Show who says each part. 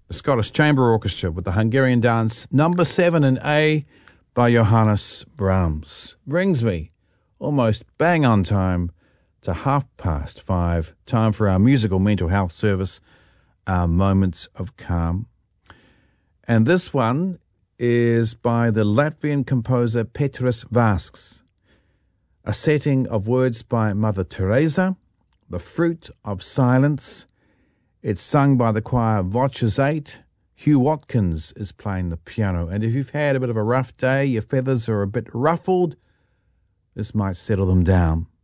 Speaker 1: the Scottish Chamber Orchestra with the Hungarian Dance number 7 in A by Johannes Brahms. Brings me almost bang on time to 5:30, time for our musical mental health service, our Moments of Calm. And this one is by the Latvian composer Petras Vasks, a setting of words by Mother Teresa, The Fruit of Silence. It's sung by the choir Voces 8. Hugh Watkins is playing the piano. And if you've had a bit of a rough day, your feathers are a bit ruffled, this might settle them down.